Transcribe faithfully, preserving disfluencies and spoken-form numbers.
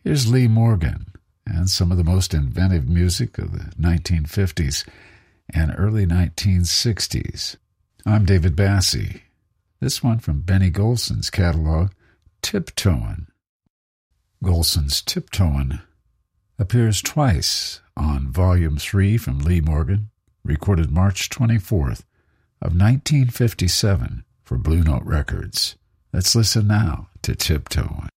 Here's Lee Morgan and some of the most inventive music of the nineteen fifties and early nineteen sixties. I'm David Bassie. This one from Benny Golson's catalog, Tiptoin'. Golson's Tiptoin' appears twice on Volume three from Lee Morgan, recorded March twenty-fourth of nineteen fifty-seven for Blue Note Records. Let's listen now to Tiptoin'.